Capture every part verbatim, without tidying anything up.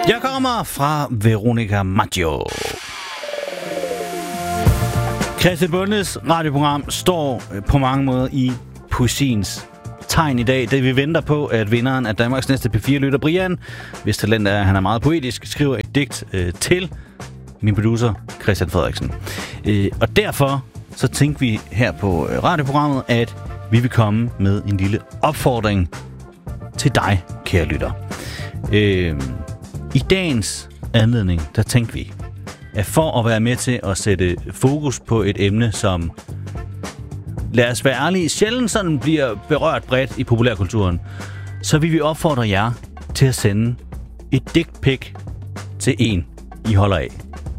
Jeg kommer fra Veronica Maggio. Christian Bondes radioprogram står på mange måder i poesiens tegn i dag, da vi venter på, at vinderen af Danmarks næste P fire-lytter, Brian, hvis talent er, at han er meget poetisk, skriver et digt øh, til min producer, Christian Frederiksen. Øh, og derfor så tænkte vi her på øh, radioprogrammet, at vi vil komme med en lille opfordring til dig, kære lytter. Øh, I dagens anledning, der tænkte vi, at for at være med til at sætte fokus på et emne, som, lad os være ærlige, sjældent sådan bliver berørt bredt i populærkulturen, så vil vi opfordre jer til at sende et dick pic til en, I holder af.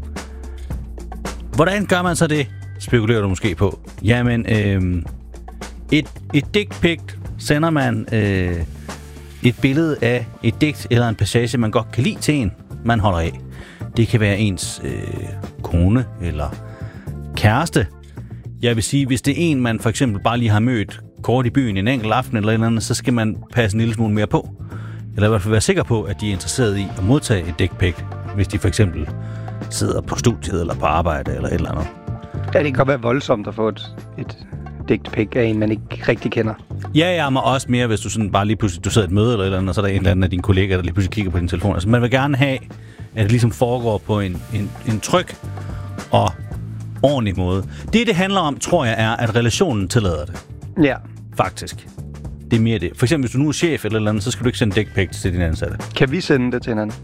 Hvordan gør man så det, spekulerer du måske på? Jamen, øh, et, et dick pic sender man øh, et billede af et digt eller en passage, man godt kan lide til en, man holder af. Det kan være ens øh, kone eller kæreste. Jeg vil sige, hvis det er en, man for eksempel bare lige har mødt kort i byen en enkelt aften eller et eller andet, så skal man passe en lille smule mere på. Eller i hvert fald være sikker på, at de er interesseret i at modtage et dick pic, hvis de for eksempel sidder på studiet eller på arbejde eller et eller andet. Ja, det kan godt være voldsomt at få et, et dick pic af en, man ikke rigtig kender. Ja, ja, men også mere, hvis du sådan bare lige pludselig, du sidder i et møde eller et eller andet, og så er der en eller anden af dine kollegaer, der lige pludselig kigger på din telefon. Altså, man vil gerne have, at det ligesom foregår på en, en, en tryg og ordentlig måde. Det, det handler om, tror jeg, er, at relationen tillader det. Ja. Faktisk. Det er mere det. For eksempel, hvis du nu er chef eller et eller andet, så skal du ikke sende dick pics til dine ansatte. Kan vi sende det til hinanden?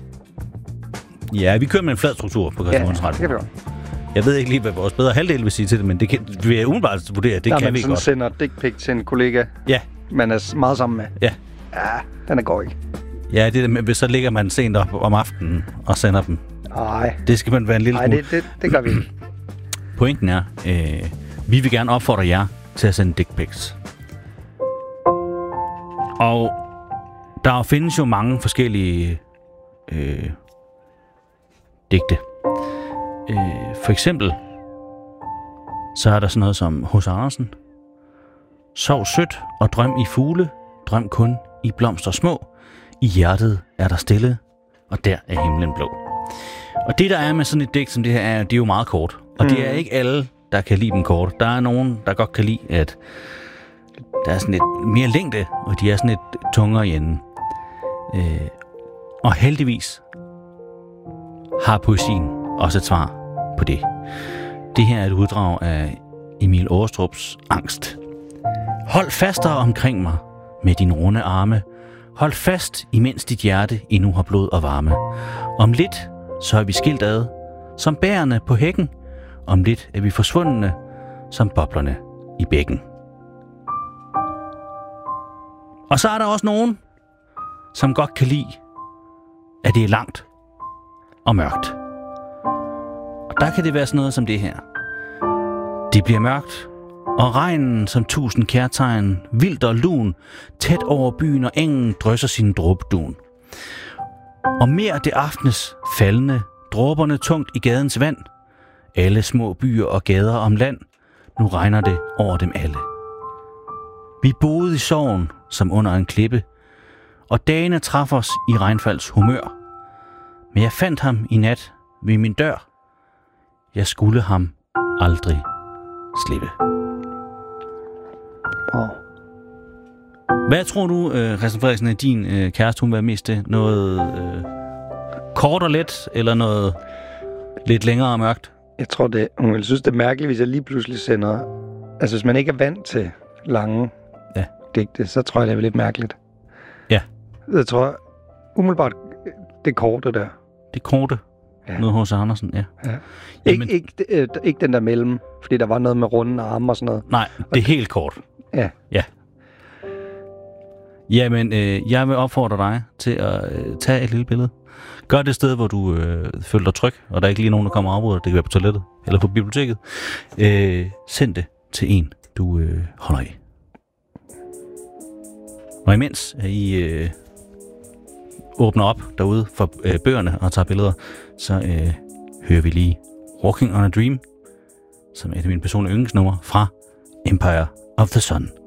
Ja, vi kører med en flad struktur på Christian Bondes Radio. Ja, det kan vi godt. Jeg ved ikke lige, hvad vores bedre halvdel vil sige til det, men det kan, vi er umiddelbart vurdere, det ja, kan vi sådan godt. Sender dick pic til en kollega, ja. man er meget sammen med. Ja. Ja, den er går ikke. Ja, det er det, så ligger man sent op om aftenen og sender dem. Nej. Det skal man være en lille Nej, smule. det, det, det gør vi ikke. Pointen er, øh, vi vil gerne opfordre jer til at sende dick pics. Og der findes jo mange forskellige øh, digte. Øh, for eksempel, så er der sådan noget som H C Andersen. Sov sødt og drøm i fugle, drøm kun i blomster små. I hjertet er der stille, og der er himlen blå. Og det, der er med sådan et digt som det her, er, det er jo meget kort. Og mm. det er ikke alle, der kan lide dem kort. Der er nogen, der godt kan lide, at der er sådan lidt mere længde, og de er sådan lidt tungere i enden. Øh, og heldigvis har poesien også et svar på det. Det her er et uddrag af Emil Aarestrups Angst. Hold fastere omkring mig med din runde arme. Hold fast, imens dit hjerte endnu har blod og varme. Om lidt, så er vi skilt ad, som bærerne på hækken. Om lidt er vi forsvundne, som boblerne i bækken. Og så er der også nogen, som godt kan lide, at det er langt og mørkt. Og der kan det være sådan noget som det her. Det bliver mørkt, og regnen som tusind kærtegn, vildt og lun, tæt over byen og engen drysser sin dråbedun. Og mere det aftenes faldende, dråberne tungt i gadens vand. Alle små byer og gader om land, nu regner det over dem alle. Vi boede i sorgen, som under en klippe, og dagene traf os i regnfalds humør. Men jeg fandt ham i nat ved min dør. Jeg skulle ham aldrig slippe. Wow. Hvad tror du, øh, Christian Frederiksen, at din øh, kæreste, hun vil mest til? Noget øh, kort og let, eller noget lidt længere og mørkt? Jeg tror, det, hun vil synes, det er mærkeligt, hvis jeg lige pludselig sender... Altså, hvis man ikke er vant til lange ja. digte, så tror jeg, det er lidt mærkeligt. Ja. Jeg tror, umiddelbart, det korte der. Det korte? Ja. Noget H C Andersen, ja. ja. Ikke, ikke, øh, ikke den der mellem, fordi der var noget med runde arme og sådan noget. Nej, det er helt kort. Ja. Ja. Jamen, øh, jeg vil opfordre dig til at øh, tage et lille billede. Gør det sted, hvor du øh, føler dig tryg, og der er ikke lige nogen, der kommer og afbryder. Det kan være på toilettet eller på biblioteket. Øh, send det til en, du øh, holder af. Og imens at I øh, åbner op derude for øh, bøgerne og tager billeder, så øh, hører vi lige Walking on a Dream, som er et af mine personlige yndlingsnumre fra Empire of the Sun.